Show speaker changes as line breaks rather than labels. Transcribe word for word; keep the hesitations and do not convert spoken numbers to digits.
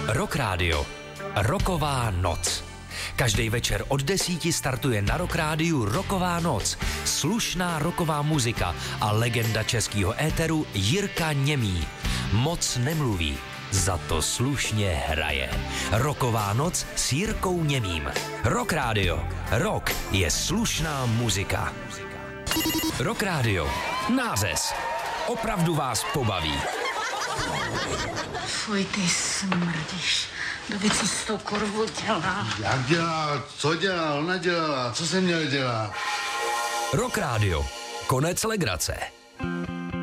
Rock Radio. Rocková noc. Každý večer od desíti startuje na Rock Rádiu Rocková noc. Slušná rocková muzika a legenda českého éteru Jirka Němý. Moc nemluví, za to slušně hraje. Rocková noc s Jirkou Němým. Rock Radio. Rock je slušná muzika. Rock Radio. Nářez. Opravdu vás pobaví.
Fuj, ty smrdíš. Kdo co s tou kurvou dělá?
Jak dělá? Co dělá? Ona dělala. Co jsem měl dělat?
Rock Radio. Konec legrace.